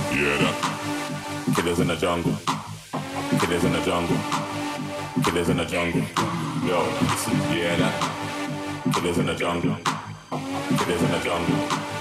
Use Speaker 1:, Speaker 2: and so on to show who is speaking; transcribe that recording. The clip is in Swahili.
Speaker 1: Yeah, killers in the jungle. Killers in the jungle. Killers in the jungle. Yo, listen, yeah, killers in the jungle. Killers in the jungle.